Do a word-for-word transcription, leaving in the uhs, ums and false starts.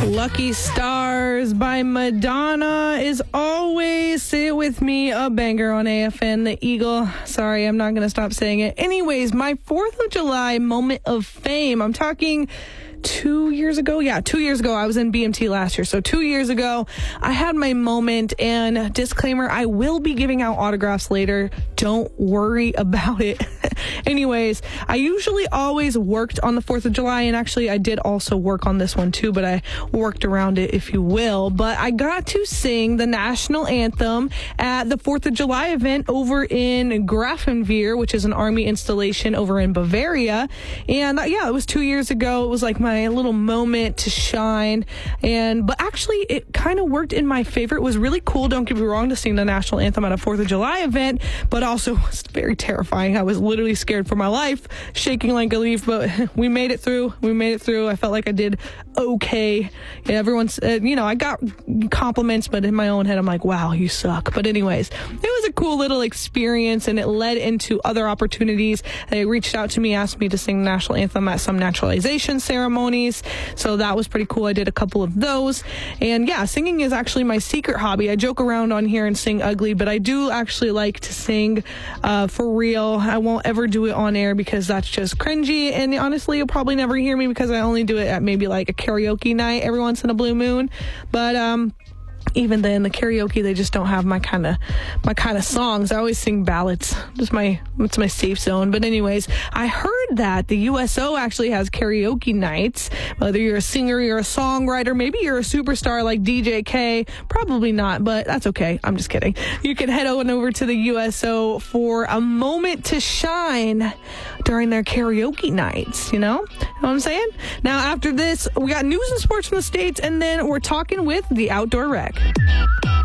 Lucky Stars by Madonna is always, say it with me, a banger on A F N, the Eagle. Sorry, I'm not going to stop saying it. Anyways, my fourth of July moment of fame. I'm talking two years ago. Yeah, two years ago. I was in B M T last year. So two years ago, I had my moment, and disclaimer, I will be giving out autographs later. Don't worry about it. Anyways, I usually always worked on the fourth of July, and actually I did also work on this one too, but I worked around it, if you will. But I got to sing the national anthem at the fourth of July event over in Grafenwehr, which is an army installation over in Bavaria. And uh, yeah, it was two years ago. It was like my little moment to shine. And but actually, it kind of worked in my favor. It was really cool, don't get me wrong, to sing the national anthem at a fourth of July event, but also was very terrifying. I was literally scared for my life, shaking like a leaf, but we made it through. We made it through. I felt like I did okay. Yeah, everyone's, uh, you know, I got compliments, but in my own head, I'm like, wow, you suck. But anyways, it was a cool little experience, and it led into other opportunities. They reached out to me, asked me to sing the national anthem at some naturalization ceremonies. So that was pretty cool. I did a couple of those. And yeah, singing is actually my secret hobby. I joke around on here and sing ugly, but I do actually like to sing uh, for real. I won't ever do it on air because that's just cringy, and honestly you'll probably never hear me because I only do it at maybe like a karaoke night every once in a blue moon. But um even then, the karaoke, they just don't have my kind of my kind of songs. I always sing ballads. Just my it's my safe zone. But anyways, I heard that the U S O actually has karaoke nights. Whether you're a singer, you're a songwriter, maybe you're a superstar like D J K. Probably not, but that's okay. I'm just kidding. You can head on over to the U S O for a moment to shine during their karaoke nights. You know? You know what I'm saying? Now, after this, we got news and sports from the States, and then we're talking with the Outdoor Rec.